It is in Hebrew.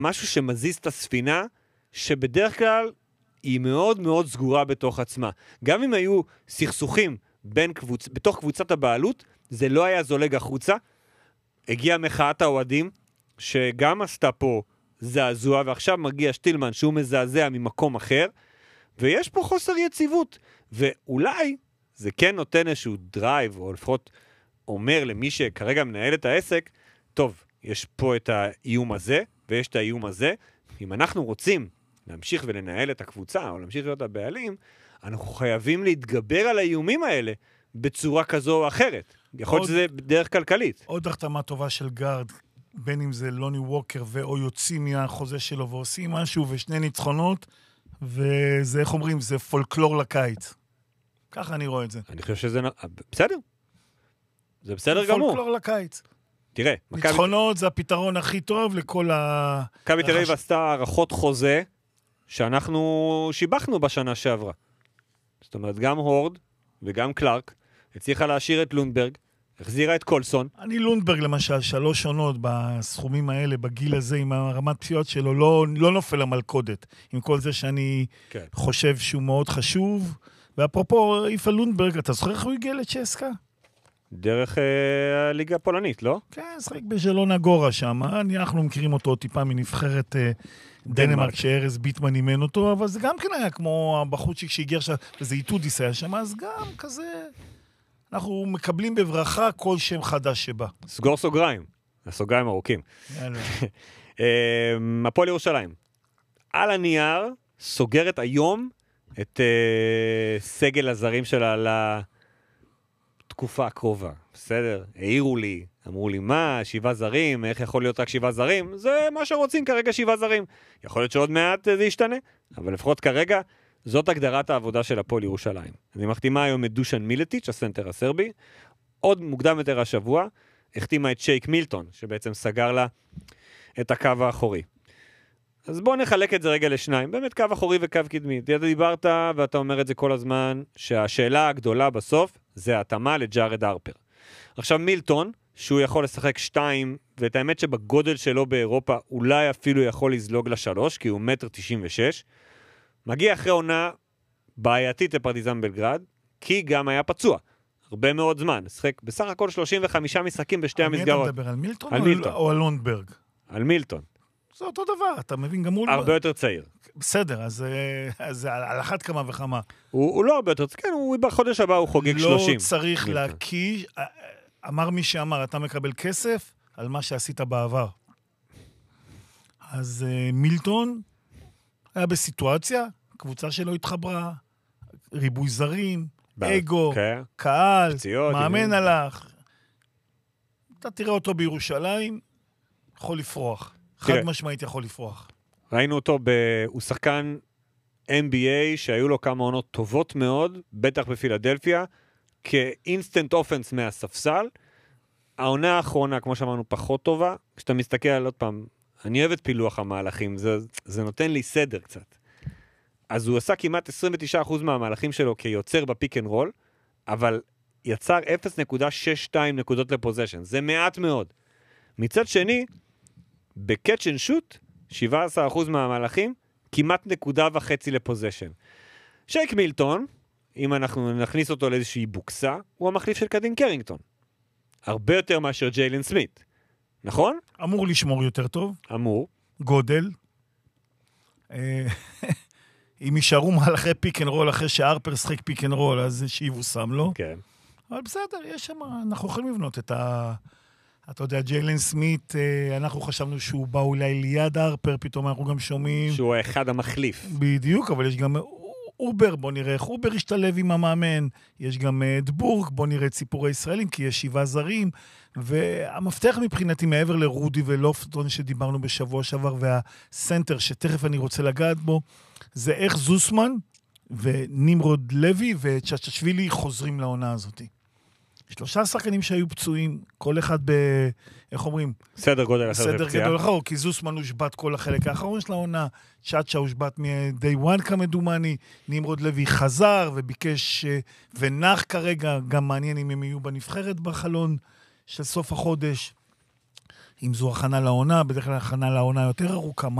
משהו שמזיז את הספינה, שבדרך כלל היא מאוד מאוד סגורה בתוך עצמה. גם אם היו סכסוכים בתוך קבוצת הבעלות, זה לא היה זולג החוצה. הגיעה מחאת האוהדים, שגם עשתה פה זעזוע, ועכשיו מגיע שטילמן שהוא מזעזע ממקום אחר, ויש פה חוסר יציבות. ואולי זה כן נותן איזשהו דרייב, או לפחות אומר למי שכרגע מנהל את העסק, טוב, יש פה את האיום הזה, ויש את האיום הזה. אם אנחנו רוצים להמשיך ולנהל את הקבוצה, או להמשיך להיות הבעלים, אנחנו חייבים להתגבר על האיומים האלה, בצורה כזו או אחרת. יכול להיות שזה בדרך כלכלית. עוד החתמה טובה של גארד, בין אם זה לוני ווקר, או יוצאים מהחוזה שלו, ועושים משהו, ושני ניצחונות, וזה, איך אומרים, זה פולקלור לקיץ. ככה אני רואה את זה. אני חושב שזה בסדר. זה בסדר גמור. פולקלור לקיץ. תראה, ניצחונות זה הפתרון הכי טוב לכל ה... מכבי תל אביב עשתה הערכות חוזה שאנחנו שיבחנו בשנה שעברה. זאת אומרת, גם הורד וגם קלארק הצליחה להשאיר את לונדברג, החזירה את קולסון. אני לונדברג למשל, 3 עונות בסכומים האלה, בגיל הזה, עם הרמת פציעות שלו, לא נופל למלכודת. עם כל זה שאני חושב שהוא מאוד חשוב. ואפרופו, איפה לונדברג, אתה זוכר איך הוא הגיע לצ'סקה? דרך הליגה הפולנית, לא? כן, שחק בז'לונה גורה שם. אנחנו מכירים אותו טיפה מנבחרת דנמרק, שארז ביטמן אימן אותו, אבל זה גם כן היה כמו הבחוצ'יק שהגיע עכשיו, וזה איתודיס היה שם, אז גם כזה... אנחנו מקבלים בברכה כל שם חדש שבא. סגור סוגריים, הסוגריים ארוכים. הפועל ירושלים. על הנייר סוגרת היום את סגל הזרים שלה לתקופה הקרובה. בסדר? העירו לי, אמרו לי, מה, 7 זרים? איך יכול להיות רק 7 זרים? זה מה שרוצים כרגע 7 זרים. יכול להיות שעוד מעט זה ישתנה, אבל לפחות כרגע זאת הגדרת העבודה של הפועל ירושלים. אני מחתימה היום את דושן מילטיץ', הסנטר הסרבי. עוד מוקדם יותר השבוע, החתימה את שייק מילטון, שבעצם סגר לה את הקו האחורי. אז בואו נחלק את זה רגע לשניים. באמת קו אחורי וקו קדמי. אתה דיברת, ואתה אומר את זה כל הזמן, שהשאלה הגדולה בסוף, זה התאמה לג'ארד הרפר. עכשיו מילטון, שהוא יכול לשחק 2, ואת האמת שבגודל שלו באירופה, אולי אפילו יכול לזלוג ל3, כי הוא 1.96 מטר. מגיע אחרי עונה בעייתית לפרטיזן בלגרד, כי גם היה פצוע. הרבה מאוד זמן. שחק בסך הכל 35 משחקים בשתי המסגרות. אתה מדבר על מילטון, על מילטון. או על לונדברג? על מילטון. זה אותו דבר, אתה מבין גם מול... הרבה יותר צעיר. בסדר, אז על אחת כמה וכמה. הוא לא הרבה יותר צעיר, כן, בחודש הבא הוא חוגג 30. לא צריך להקיש, אמר מי שאמר, אתה מקבל כסף על מה שעשית בעבר. אז מילטון היה בסיטואציה, קבוצה שלו התחברה, ריבוי זרים, אגו, קהל, מאמן הלך. אתה תראה אותו בירושלים, יכול לפרוח. חד משמעית יכול לפרוח. ראינו אותו, הוא שחקן NBA שהיו לו כמה עונות טובות מאוד, בטח בפילדלפיה, כאינסטנט אופנס מהספסל. העונה האחרונה, כמו שאמרנו, פחות טובה. כשאתה מסתכל על עוד פעם, אני אוהב את פילוח המהלכים, זה נותן לי סדר קצת. אז הוא עשה כמעט 29% מהמהלכים שלו כיוצר בפיק אנד רול, אבל יצר 0.62 נקודות לפוזיישן. זה מעט מאוד. מצד שני, בקאץ' אנד שוט, 17% מהמהלכים, כמעט 1.5 לפוזיישן. שייק מילטון, אם אנחנו נכניס אותו לאיזושהי בוקסה, הוא המחליף של קדין קרינגטון. הרבה יותר מאשר ג'יילן סמית. נכון? אמור לשמור יותר טוב. אמור. גודל. אם יישארו מהלכי פיק אנד רול אחרי שהארפר שחק פיק אנד רול, אז שיבוסם לו. כן. אבל בסדר, יש שם, אנחנו יכולים לבנות את אתה יודע, ג'יילן סמית, אנחנו חשבנו שהוא בא אולי ליד הארפר, פתאום אנחנו גם שומעים... שהוא אחד המחליף. בדיוק, אבל יש גם אובר, בוא נראה איך אובר ישתלב עם המאמן, יש גם דבורג, בוא נראה את סיפורי ישראלים, כי יש 7 זרים, והמפתח מבחינתי מעבר לרודי ולופטון שדיברנו בשבוע שעבר, והסנטר שתכף אני רוצה לגעת בו, זה איך זוסמן ונמרוד לוי וצ'צ'שווילי חוזרים לעונה הזאת. 3 שחקנים שהיו פצועים, כל אחד איך אומרים? סדר גודל אחר סדר גדול אחר, כי זוסמן הושבת כל החלק האחרון של העונה, צ'צ'ה הושבת מ-day one כמדומני, נמרוד לוי חזר וביקש ונח כרגע, גם מעניין אם הם יהיו בנבחרת בחלון של סוף החודש. אם זו הכנה לעונה, בדרך כלל הכנה לעונה יותר ארוכה,